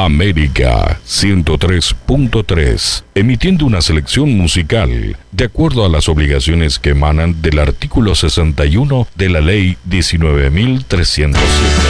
América 103.3, emitiendo una selección musical de acuerdo a las obligaciones que emanan del artículo 61 de la Ley 19.307.